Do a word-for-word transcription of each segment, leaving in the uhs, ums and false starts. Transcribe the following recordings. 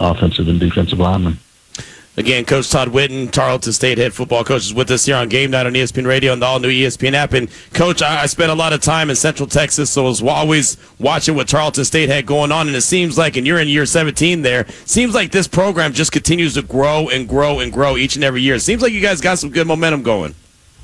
offensive and defensive linemen. Again, Coach Todd Whitten, Tarleton State head football coach, is with us here on Game Night on E S P N Radio and the all-new E S P N app. And, Coach, I, I spent a lot of time in Central Texas, so I was always watching what Tarleton State had going on. And it seems like, and you're in year seventeen there, seems like this program just continues to grow and grow and grow each and every year. It seems like you guys got some good momentum going.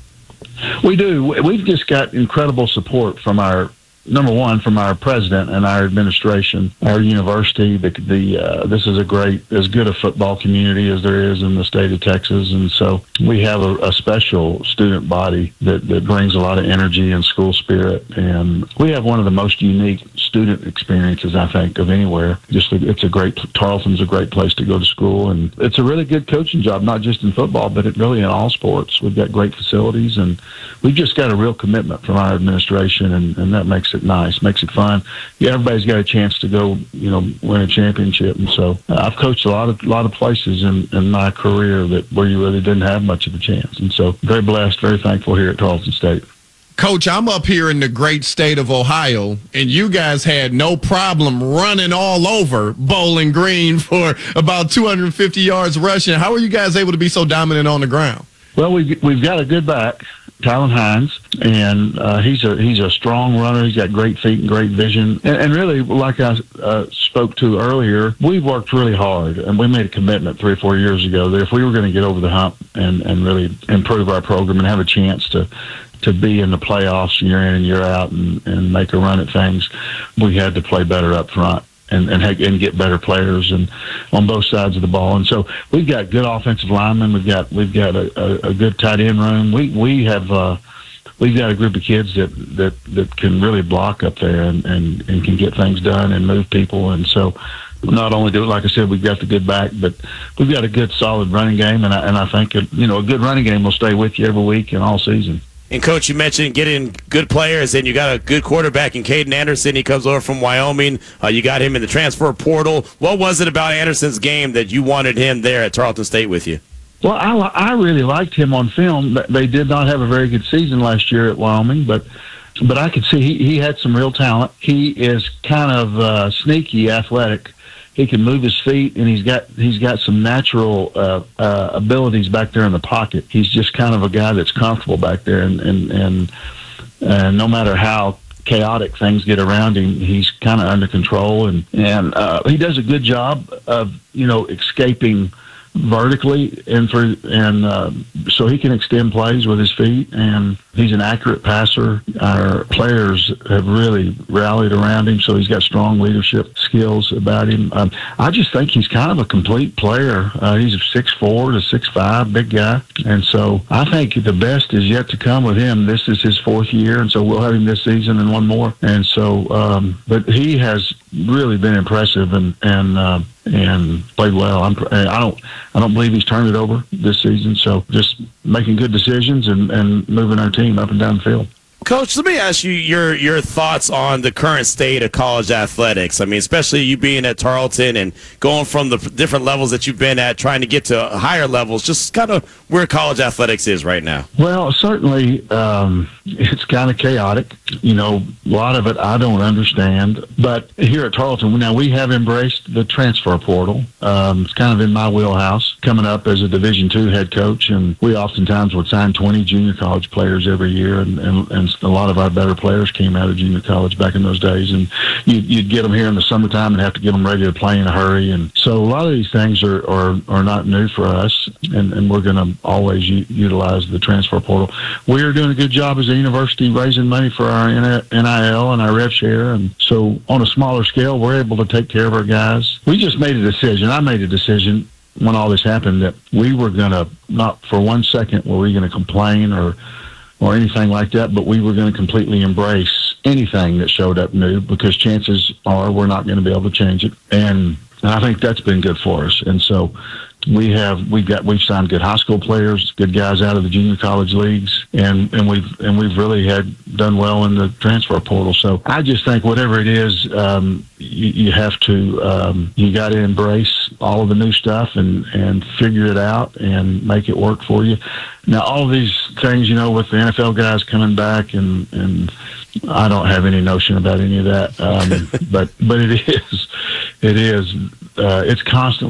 We do. We've just got incredible support from our number one, from our president and our administration, our university. The, the uh, this is a great, as good a football community as there is in the state of Texas, and so we have a, a special student body that, that brings a lot of energy and school spirit, and we have one of the most unique student experiences, I think, of anywhere. Just a, it's a great, Tarleton's a great place to go to school, and it's a really good coaching job, not just in football, but it really in all sports. We've got great facilities, and we've just got a real commitment from our administration, and, and that makes it nice, makes it fun. Yeah, everybody's got a chance to go, you know, win a championship, and so uh, I've coached a lot of lot of places in, in my career that where you really didn't have much of a chance, and so very blessed, very thankful here at Tarleton State. Coach, I'm up here in the great state of Ohio, and you guys had no problem running all over Bowling Green for about two hundred fifty yards rushing. How are you guys able to be so dominant on the ground? Well, we've, we've got a good back, Tylen Hines, and uh, he's a he's a strong runner. He's got great feet and great vision. And, and really, like I uh, spoke to earlier, we worked really hard, and we made a commitment three or four years ago that if we were going to get over the hump and, and really improve our program and have a chance to to be in the playoffs year in and year out and, and make a run at things, we had to play better up front. And, and and get better players and on both sides of the ball, and so we've got good offensive linemen. We've got we've got a, a, a good tight end room. We we have uh, we've got a group of kids that, that, that can really block up there and, and, and can get things done and move people. And so not only do it, like I said, we've got the good back, but we've got a good solid running game. And I, and I think you know a good running game will stay with you every week and all season. And, Coach, you mentioned getting good players, and you got a good quarterback in Caden Anderson. He comes over from Wyoming. Uh, you got him in the transfer portal. What was it about Anderson's game that you wanted him there at Tarleton State with you? Well, I, I really liked him on film. They did not have a very good season last year at Wyoming, but but I could see he, he had some real talent. He is kind of uh, sneaky athletic. He can move his feet, and he's got he's got some natural uh, uh, abilities back there in the pocket. He's just kind of a guy that's comfortable back there, and and and, and no matter how chaotic things get around him, he's kind of under control, and and uh, he does a good job of you know escaping vertically and for and uh, so he can extend plays with his feet, and he's an accurate passer. Our players have really rallied around him, so he's got strong leadership skills about him. Um, I just think he's kind of a complete player. Uh, he's a six four to six five, big guy, and so I think the best is yet to come with him. This is his fourth year, and so we'll have him this season and one more. And so, um, but he has really been impressive and and uh, and played well. I'm, I don't I don't believe he's turned it over this season. So just making good decisions and, and moving our team up and down the field. Coach, let me ask you your your thoughts on the current state of college athletics. I mean, especially you being at Tarleton and going from the different levels that you've been at, trying to get to higher levels, just kind of where college athletics is right now. Well, certainly um, it's kind of chaotic. You know, a lot of it I don't understand. But here at Tarleton, now we have embraced the transfer portal. Um, it's kind of in my wheelhouse, coming up as a Division two head coach, and we oftentimes would sign twenty junior college players every year, and, and, and a lot of our better players came out of junior college back in those days, and you'd, you'd get them here in the summertime and have to get them ready to play in a hurry. And so a lot of these things are, are, are not new for us, and, and we're going to always u- utilize the transfer portal. We're doing a good job as a university raising money for our N I L and our rev share, and so on a smaller scale, we're able to take care of our guys. We just made a decision. I made a decision when all this happened that we were going to, not for one second were we going to complain or or anything like that, but we were going to completely embrace anything that showed up new, because chances are we're not going to be able to change it. And I think that's been good for us. And so we have we've got we've signed good high school players, good guys out of the junior college leagues, and, and we've and we've really had done well in the transfer portal. So I just think whatever it is, um, you, you have to um, you got to embrace all of the new stuff and, and figure it out and make it work for you. Now, all of these things, you know, with the N F L guys coming back, and, and I don't have any notion about any of that, um, but but it is it is uh, it's constantly